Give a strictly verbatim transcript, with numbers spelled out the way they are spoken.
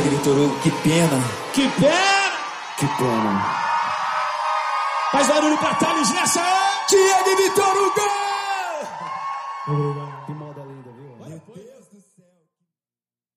Tiago e Vitor Hugo, que pena. Que pena! Que pena. Faz barulho pra Thales nessa! Tiago e Vitor Hugo! Obrigado.